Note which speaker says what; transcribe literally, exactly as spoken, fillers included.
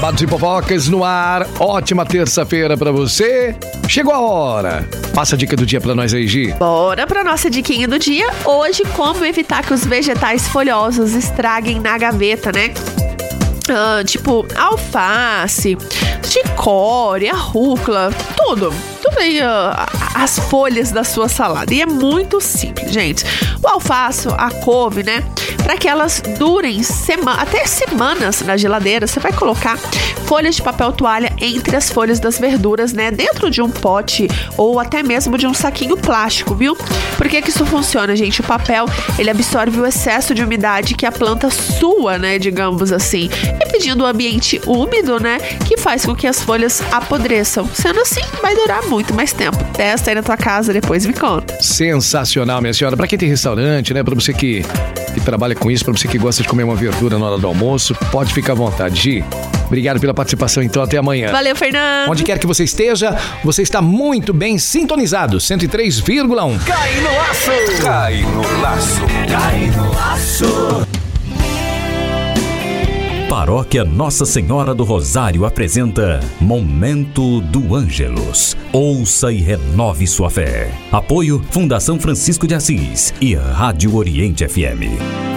Speaker 1: Babados e fofocas no ar. Ótima terça-feira pra você. Chegou a hora. Passa a dica do dia pra nós aí, Gi.
Speaker 2: Bora pra nossa diquinha do dia. Hoje, como evitar que os vegetais folhosos estraguem na gaveta, né? Ah, tipo, alface, chicória, rúcula, tudo. Tudo aí, uh, as folhas da sua salada. E é muito simples, gente. O alface, a couve, né? Para que elas durem sema- até semanas na geladeira, você vai colocar folhas de papel toalha entre as folhas das verduras, né? Dentro de um pote ou até mesmo de um saquinho plástico, viu? Por que que isso funciona, gente? O papel, ele absorve o excesso de umidade que a planta sua, né? Digamos assim. E pedindo um ambiente úmido, né? Que faz com que as folhas apodreçam. Sendo assim, vai durar muito mais tempo. Testa aí na tua casa, depois me conta.
Speaker 1: Sensacional, minha senhora. Pra quem tem restaurante, né? Pra você que, que trabalha com isso, pra você que gosta de comer uma verdura na hora do almoço, pode ficar à vontade. Gi, obrigado pela participação, então até amanhã.
Speaker 2: Valeu, Fernando.
Speaker 1: Onde quer que você esteja, você está muito bem sintonizado. cento e três vírgula um.
Speaker 3: Cai no laço! Cai no laço! Cai no laço!
Speaker 4: Paróquia Nossa Senhora do Rosário apresenta Momento do Ângelus. Ouça e renove sua fé. Apoio Fundação Francisco de Assis e Rádio Oriente F M.